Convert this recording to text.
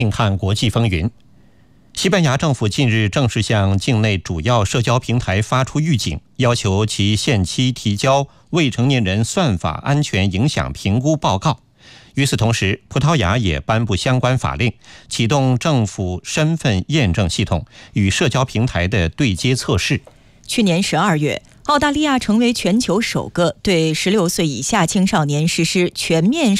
请看国际风云。西班牙政府近日正式向境内主要社交平台发出预警，要求其限期提交未成年人算法安全影响评估报告。与此同时，葡萄牙也颁布相关法令，启动政府身份验证系统与社交平台的对接测试。 去年12月，澳大利亚成为全球首个对16岁以下青少年实施全面